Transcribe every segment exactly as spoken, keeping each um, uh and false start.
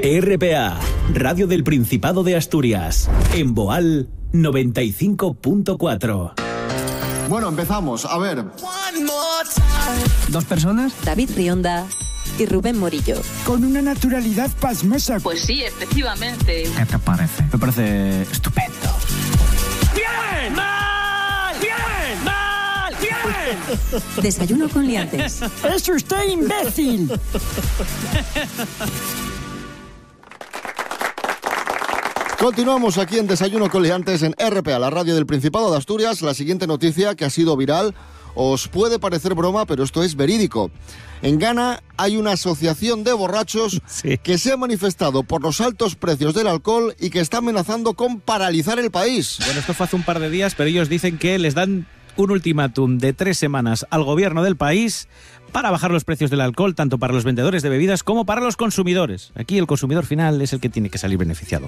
R P A, Radio del Principado de Asturias, en Boal noventa y cinco punto cuatro. Bueno, empezamos. A ver. ¿Dos personas? David Rionda y Rubén Morillo. Con una naturalidad pasmosa. Pues sí, efectivamente. ¿Qué te parece? Me parece estupendo. ¡Bien! ¡Mal! ¡Bien! ¡Mal! ¡Bien! Desayuno con liantes. ¡Es usted imbécil! Continuamos aquí en Desayuno con Liantes en R P A, la radio del Principado de Asturias. La siguiente noticia que ha sido viral os puede parecer broma, pero esto es verídico. En Ghana hay una asociación de borrachos sí. que se ha manifestado por los altos precios del alcohol y que está amenazando con paralizar el país. Bueno, esto fue hace un par de días, pero ellos dicen que les dan un ultimátum de tres semanas al gobierno del país para bajar los precios del alcohol, tanto para los vendedores de bebidas como para los consumidores. Aquí el consumidor final es el que tiene que salir beneficiado.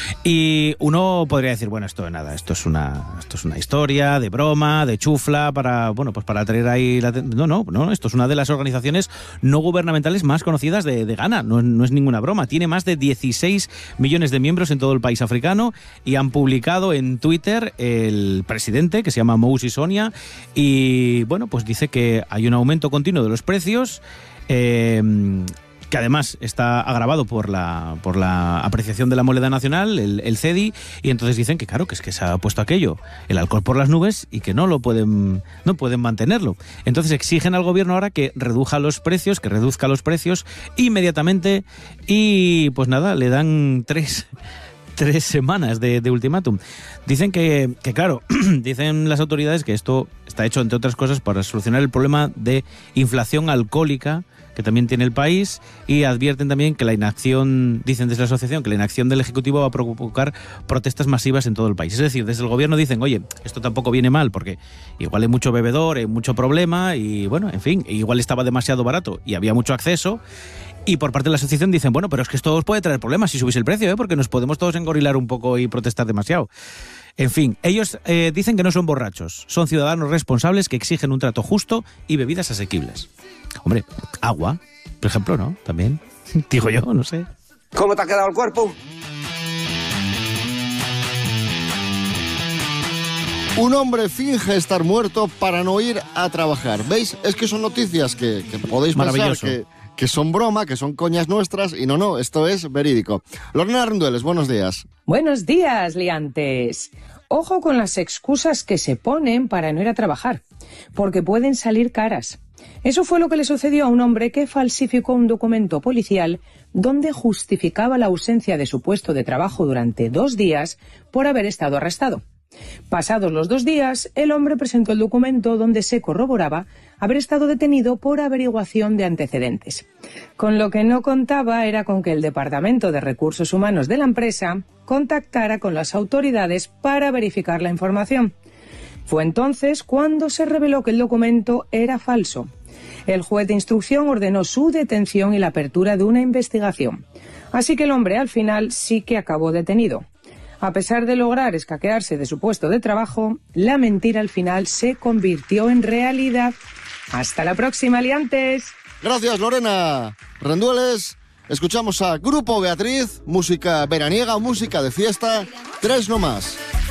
Y uno podría decir, bueno, esto de nada, esto es una, esto es una historia de broma, de chufla, para, bueno, pues para traer ahí la... No, no, no, esto es una de las organizaciones no gubernamentales más conocidas de, de Ghana, no, no es ninguna broma. Tiene más de dieciséis millones de miembros en todo el país africano y han publicado en Twitter el presidente, que se llama Moses Sonia, y bueno, pues dice que hay un aumento continuo de los precios, eh, que además está agravado por la por la apreciación de la moneda nacional, el, el C E D I, y entonces dicen que claro, que es que se ha puesto aquello, el alcohol por las nubes, y que no lo pueden no pueden mantenerlo. Entonces exigen al gobierno ahora que reduzca los precios, que reduzca los precios inmediatamente, y pues nada, le dan tres tres semanas de, de ultimátum. Dicen que, que claro, dicen las autoridades que esto está hecho, entre otras cosas, para solucionar el problema de inflación alcohólica que también tiene el país, y advierten también que la inacción, dicen desde la asociación, que la inacción del Ejecutivo va a provocar protestas masivas en todo el país. Es decir, desde el gobierno dicen, oye, esto tampoco viene mal, porque igual hay mucho bebedor, hay mucho problema, y bueno, en fin, igual estaba demasiado barato y había mucho acceso. Y por parte de la asociación dicen, bueno, pero es que esto os puede traer problemas si subís el precio, ¿eh? Porque nos podemos todos engorilar un poco y protestar demasiado. En fin, ellos eh, dicen que no son borrachos, son ciudadanos responsables que exigen un trato justo y bebidas asequibles. Hombre, agua, por ejemplo, ¿no? También, digo yo, no sé. ¿Cómo te ha quedado el cuerpo? Un hombre finge estar muerto para no ir a trabajar. ¿Veis? Es que son noticias que, que podéis pensar que... que son broma, que son coñas nuestras, y no, no, esto es verídico. Lorena Rendueles, buenos días. Buenos días, liantes. Ojo con las excusas que se ponen para no ir a trabajar, porque pueden salir caras. Eso fue lo que le sucedió a un hombre que falsificó un documento policial donde justificaba la ausencia de su puesto de trabajo durante dos días por haber estado arrestado. Pasados los dos días, el hombre presentó el documento donde se corroboraba haber estado detenido por averiguación de antecedentes. Con lo que no contaba era con que el Departamento de Recursos Humanos de la empresa contactara con las autoridades para verificar la información. Fue entonces cuando se reveló que el documento era falso. El juez de instrucción ordenó su detención y la apertura de una investigación. Así que el hombre al final sí que acabó detenido. A pesar de lograr escaquearse de su puesto de trabajo, la mentira al final se convirtió en realidad. Hasta la próxima, liantes. Gracias, Lorena Rendueles. Escuchamos a Grupo Beatriz, música veraniega, música de fiesta, tres no más.